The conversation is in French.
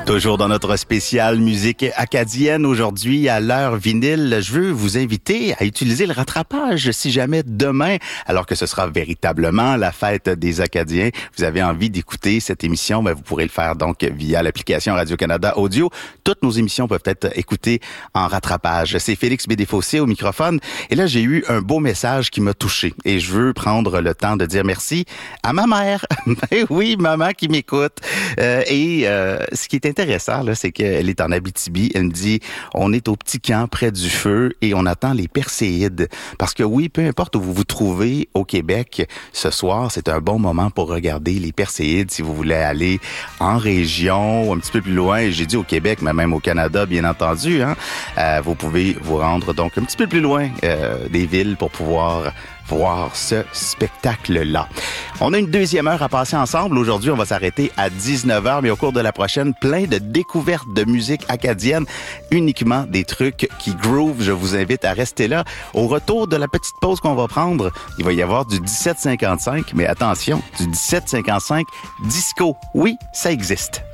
Toujours dans notre spécial musique acadienne aujourd'hui à l'heure vinyle, je veux vous inviter à utiliser le rattrapage si jamais demain, alors que ce sera véritablement la fête des Acadiens, vous avez envie d'écouter cette émission, vous pourrez le faire donc via l'application Radio-Canada Audio. Toutes nos émissions peuvent être écoutées en rattrapage. C'est Félix Bédéfossé au microphone et là j'ai eu un beau message qui m'a touché et je veux prendre le temps de dire merci à ma mère. Oui, maman qui m'écoute. Ce qui est intéressant, là, c'est qu'elle est en Abitibi. Elle me dit, on est au petit camp près du feu et on attend les Perséides. Parce que oui, peu importe où vous vous trouvez au Québec, ce soir, c'est un bon moment pour regarder les Perséides si vous voulez aller en région ou un petit peu plus loin. J'ai dit au Québec, mais même au Canada, bien entendu. Vous pouvez vous rendre donc un petit peu plus loin des villes pour pouvoir voir ce spectacle-là. On a une deuxième heure à passer ensemble. Aujourd'hui, on va s'arrêter à 19h, mais au cours de la prochaine, plein de découvertes de musique acadienne, uniquement des trucs qui groove. Je vous invite à rester là. Au retour de la petite pause qu'on va prendre, il va y avoir du 17,55, mais attention, du 17,55 disco. Oui, ça existe.